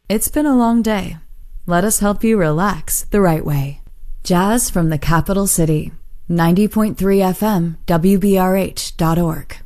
It's been a long day. Let us help you relax the right way. Jazz from the capital city. 90.3 FM, WBRH.org.